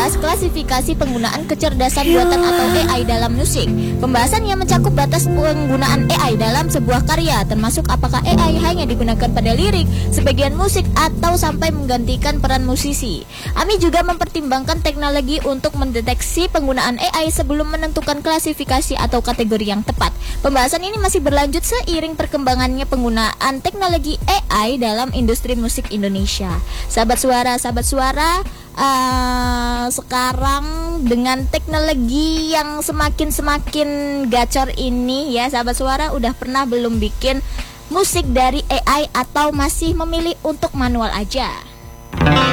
membahas klasifikasi penggunaan kecerdasan buatan atau AI dalam musik. Pembahasan yang mencakup batas penggunaan AI dalam sebuah karya, termasuk apakah AI hanya digunakan pada lirik, sebagian musik, atau sampai menggantikan peran musisi. Ami juga mempertimbangkan teknologi untuk mendeteksi penggunaan AI sebelum menentukan klasifikasi atau kategori yang tepat. Pembahasan ini masih berlanjut seiring perkembangannya penggunaan teknologi AI dalam industri musik Indonesia. Sahabat suara, sekarang dengan teknologi yang semakin gacor ini ya, sahabat suara, udah pernah belum bikin musik dari AI atau masih memilih untuk manual aja?